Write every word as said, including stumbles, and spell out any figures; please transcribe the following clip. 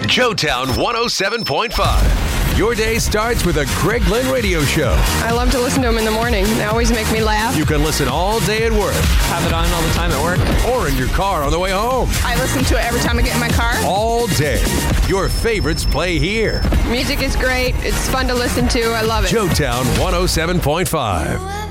Joetown one oh seven point five. Your day starts with a Greg Glenn radio show. I love to listen to them in the morning. They always make me laugh. You can listen all day at work. Have it on all the time at work. Or in your car on the way home. I listen to it every time I get in my car. All day. Your favorites play here. Music is great. It's fun to listen to. I love it. Joetown one oh seven point five.